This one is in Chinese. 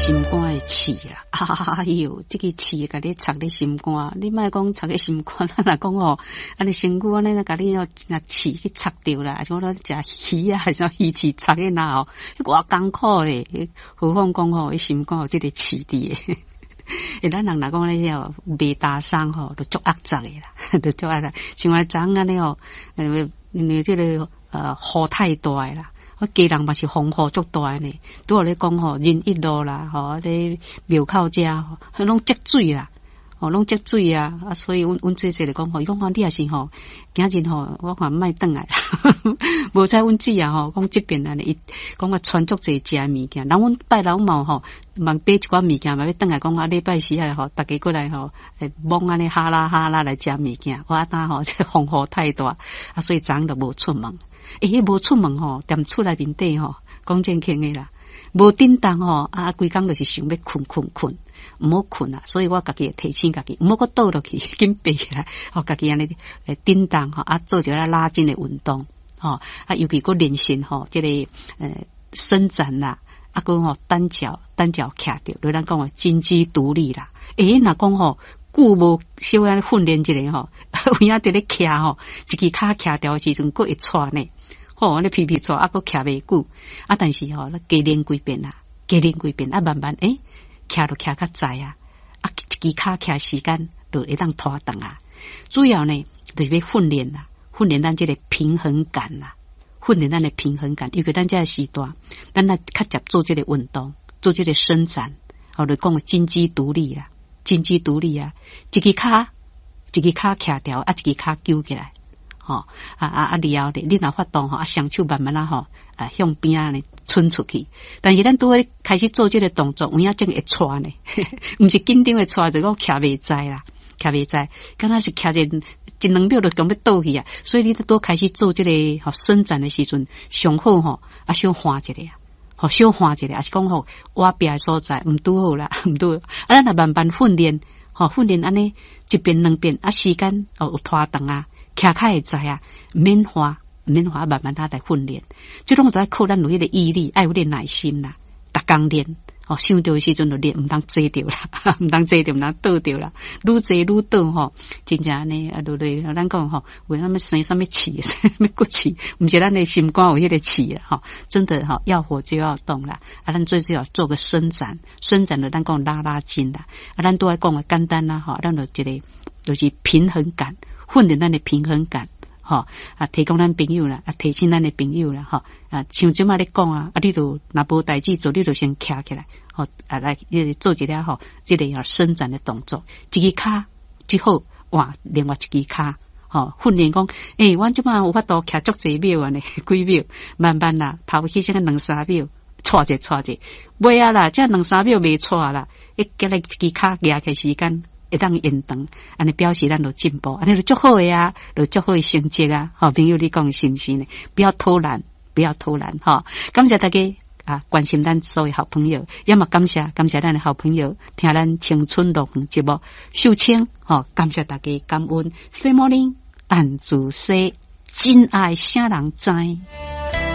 心肝的刺啦，哎哟，这个刺甲你插咧心肝，你莫讲插咧心肝，咱若讲哦，安尼身躯安尼甲你哦，那刺去插掉啦，像咱食鱼啊，还是鱼刺插咧那哦，偌艰苦咧，何况讲哦，伊心肝有这个刺伫诶。咱人若讲咧哦，未打伤吼，都足压杂诶啦，都足压杂。像我昨安尼哦，因为这个雨太大啦。我家人嘛是风雨足大呢，拄好咧讲吼，仁义路啦，吼，咧庙口遮吼，拢积水啦，吼，拢积水啊，啊，所以阮姐姐就讲吼，伊讲你也是吼，今日吼，我看莫转来啦，无采阮姊啊吼，讲这边安尼，伊讲我穿足济食物件，人阮拜老母吼，嘛买一寡物件嘛要转来讲啊，礼拜四啊吼，大家过来吼，忙安尼哈啦来食物件，我当吼这风雨太大，啊，所以昨昏就无出门。无出门吼，踮厝内面底吼，讲正经诶啦，无叮当吼，啊，规工就是想要困，毋好困啊，所以我家己提醒家己，毋好搁倒落去，紧爬起来，吼，家己安尼叮当吼，啊，做一个拉筋诶运动，吼，啊，尤其搁练习吼，这个伸展啦，啊，搁吼单脚徛着，就咱讲诶金鸡独立啦，若讲吼。久无小安训练一下吼，有影伫咧徛吼，一支骹徛掉时阵，佫会喘呢。吼，你皮喘啊，佫徛袂久啊。但是吼，加练几遍啊，慢慢徛就徛较在啊。啊，一支骹徛时间就会当拖长啊。主要呢，就是要训练啦，训练咱这个平衡感啦，训练咱的平衡感。尤其咱这个时段，咱来较接做这个运动，做这个伸展，就讲金鸡独立啦。金鸡独立啊，一支骹徛掉，啊，一支骹揪起来，吼啊，然后你若发动吼，啊，双手慢慢啊吼，向边啊呢伸出去。但是咱拄要开始做这个动作，有影正会喘呢，毋是紧张会喘，就讲徛袂在啦，敢若是徛一两秒就准备倒去啊。所以你拄开始做这个吼伸展的时阵，上好吼，啊，小缓一下啊。好，小缓一下，也是讲吼，我壁的所在毋拄好啦，毋拄好。啊，咱若慢慢训练，训练安尼一遍两遍，啊，时间有拖长啊，徛较会知啊，免花，慢慢来训练。这种都要靠咱有迄个毅力，爱有点耐心啦，逐工练。想到的时阵就练，毋通坐着啦，毋通倒着啦，愈坐愈倒吼，真正呢，啊，咱讲吼，为什么生什么气，什么骨气，毋是咱的心肝有迄个气啦，吼，真的吼，要活就要动啦，啊，咱最少做个伸展了，咱讲拉筋啦，啊，咱都爱讲个简单啦，吼，咱就一个就是平衡感，训练咱的平衡感。吼啊，提供咱朋友啦，啊，提醒咱的朋友啦，吼啊，像即马咧讲啊，你就若无代志做，你就先徛起来，吼啊，来做一个吼，这个伸展的动作，一支骹之后换另外一支骹，吼训练讲，我即马有法度徛足济秒啊呢，几秒，慢慢啦，头起先2、3秒，错者，袂啊啦，这2、3秒袂错啦，叫来一支骹举起时间。会当延长，安尼表示咱有进步，安尼就足好诶啊，就足好诶成绩啊！好朋友，你讲是毋是呢？不要偷懒，哈！感谢大家啊，关心咱所有好朋友，也嘛感谢咱的好朋友，听咱青春乐园节目，秀清，感谢大家，感恩。Good morning， 安住说，真爱啥人知？